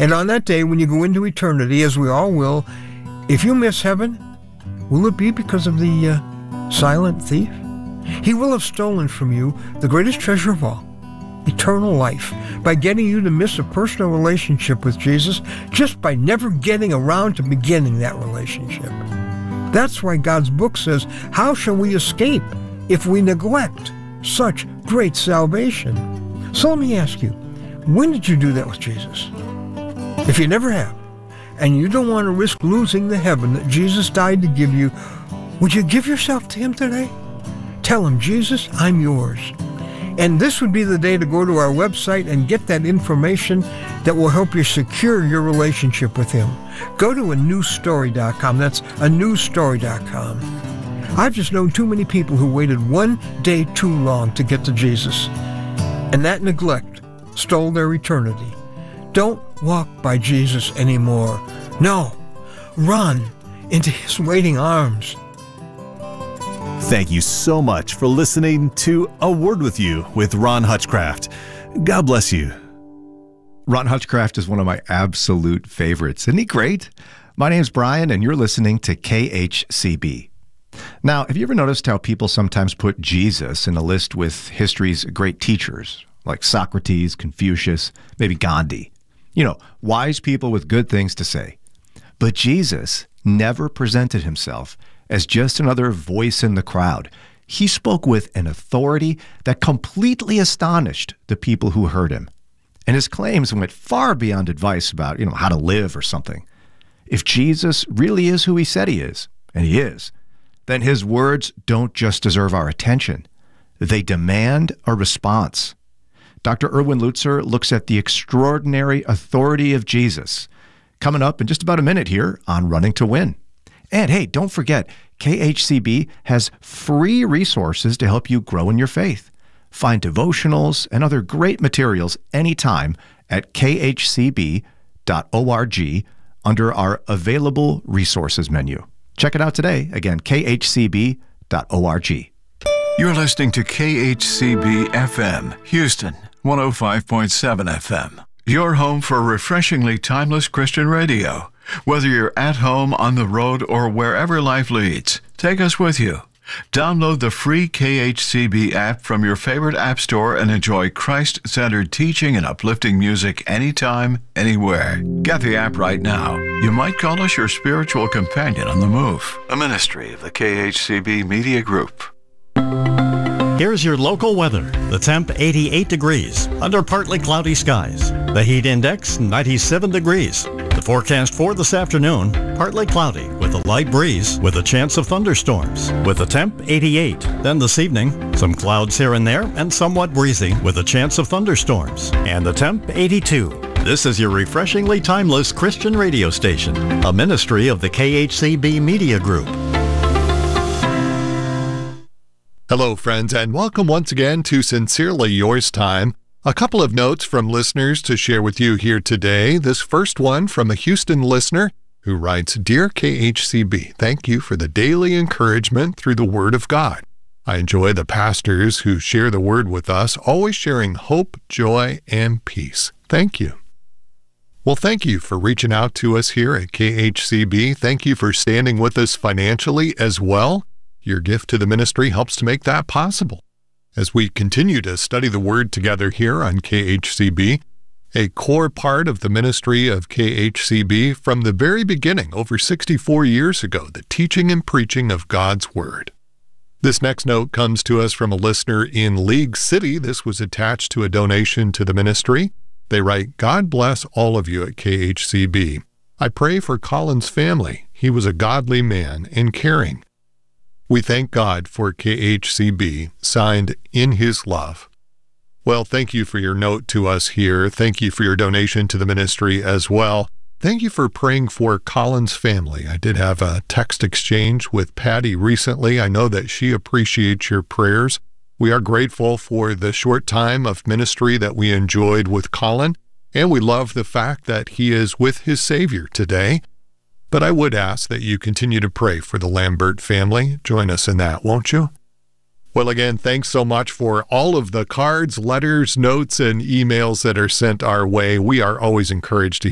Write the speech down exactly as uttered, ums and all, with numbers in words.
And on that day, when you go into eternity, as we all will, if you miss heaven, will it be because of the uh, silent thief? He will have stolen from you the greatest treasure of all, eternal life, by getting you to miss a personal relationship with Jesus just by never getting around to beginning that relationship. That's why God's book says, how shall we escape if we neglect such great salvation? So let me ask you, when did you do that with Jesus? If you never have, and you don't want to risk losing the heaven that Jesus died to give you, would you give yourself to him today? Tell him, Jesus, I'm yours. And this would be the day to go to our website and get that information that will help you secure your relationship with him. Go to a new story dot com. That's a new story dot com. I've just known too many people who waited one day too long to get to Jesus. And that neglect stole their eternity. Don't walk by Jesus anymore. No, run into his waiting arms. Thank you so much for listening to A Word With You with Ron Hutchcraft. God bless you. Ron Hutchcraft is one of my absolute favorites. Isn't he great? My name's Brian, and you're listening to K H C B. Now, have you ever noticed how people sometimes put Jesus in a list with history's great teachers, like Socrates, Confucius, maybe Gandhi? You know, wise people with good things to say. But Jesus never presented himself as just another voice in the crowd. He spoke with an authority that completely astonished the people who heard him. And his claims went far beyond advice about, you know, how to live or something. If Jesus really is who he said he is, and he is, then his words don't just deserve our attention. They demand a response. Doctor Erwin Lutzer looks at the extraordinary authority of Jesus, coming up in just about a minute here on Running to Win. And hey, don't forget, K H C B has free resources to help you grow in your faith. Find devotionals and other great materials anytime at k h c b dot org under our Available Resources menu. Check it out today. Again, k h c b dot org. You're listening to K H C B F M, Houston, one oh five point seven F M. Your home for refreshingly timeless Christian radio. Whether you're at home, on the road, or wherever life leads, take us with you. Download the free K H C B app from your favorite app store and enjoy Christ-centered teaching and uplifting music anytime, anywhere. Get the app right now. You might call us your spiritual companion on the move. A ministry of the K H C B Media Group. Here's your local weather. The temp eighty-eight degrees under partly cloudy skies. The heat index ninety-seven degrees. The forecast for this afternoon, partly cloudy with a light breeze with a chance of thunderstorms. With the temp eighty-eight. Then this evening, some clouds here and there and somewhat breezy with a chance of thunderstorms. And the temp eighty-two. This is your refreshingly timeless Christian radio station, a ministry of the K H C B Media Group. Hello, friends, and welcome once again to Sincerely Yours Time. A couple of notes from listeners to share with you here today. This first one from a Houston listener who writes, Dear K H C B, thank you for the daily encouragement through the Word of God. I enjoy the pastors who share the Word with us, always sharing hope, joy, and peace. Thank you. Well, thank you for reaching out to us here at K H C B. Thank you for standing with us financially as well. Your gift to the ministry helps to make that possible. As we continue to study the Word together here on K H C B, a core part of the ministry of K H C B from the very beginning, over sixty-four years ago, the teaching and preaching of God's Word. This next note comes to us from a listener in League City. This was attached to a donation to the ministry. They write, God bless all of you at K H C B. I pray for Colin's family. He was a godly man and caring. We thank God for K H C B, signed In His Love. Well, thank you for your note to us here. Thank you for your donation to the ministry as well. Thank you for praying for Colin's family. I did have a text exchange with Patty recently. I know that she appreciates your prayers. We are grateful for the short time of ministry that we enjoyed with Colin, and we love the fact that he is with his Savior today. But I would ask that you continue to pray for the Lambert family. Join us in that, won't you? Well, again, thanks so much for all of the cards, letters, notes, and emails that are sent our way. We are always encouraged to